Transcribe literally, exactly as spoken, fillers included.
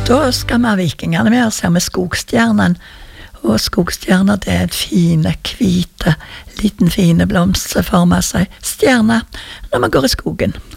Da skal vi ha vikingene med oss her med skogstjernen. Og skogstjerner, det er en fine, hvite, liten fine blomst som former seg stjerne når man går i skogen.